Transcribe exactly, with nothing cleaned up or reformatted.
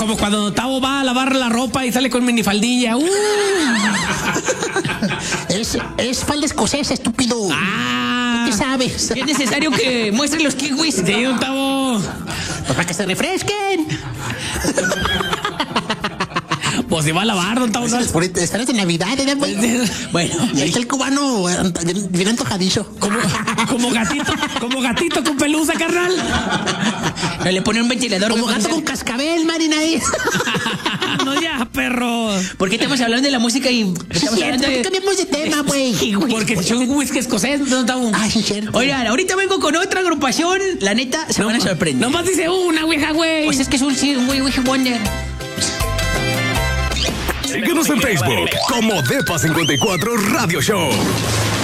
como cuando Tavo va a lavar la ropa y sale con minifaldilla. Uh. es, es falda escocesa, estúpido. Ah. ¿Qué sabes? Es necesario que muestren los kiwis. Sí, don Tavo. Pues para que se refresquen. Pues se va a lavar, don Tavo. Estarás de Navidad, ¿eh? Bueno, y ahí está el cubano bien antojadizo. Como, como gatito, como gatito con pelusa, carnal. No, le pone un ventilador. Como gato con cascabel, Marina ahí. No, ya, perro. ¿Por qué estamos hablando de la música y estamos Sí, hablando de... cambiamos de tema, güey? Porque es un whisky escocés, don Tavo. Ay, sí, cierto. Oigan, ahorita vengo con otra agrupación. La neta, se no, van a sorprender. Nomás dice una, güey, güey. Pues es que es un sí, un güey, güey, wonder. Síguenos en Facebook como Depa cincuenta y cuatro Radio Show.